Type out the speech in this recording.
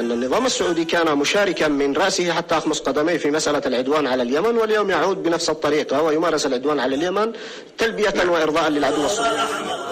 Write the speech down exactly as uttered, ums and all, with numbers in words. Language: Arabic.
أن النظام السعودي كان مشاركا من رأسه حتى أخمص قدميه في مسألة العدوان على اليمن، واليوم يعود بنفس الطريقة ويمارس العدوان على اليمن تلبية وإرضاء للعدو الصهيوني.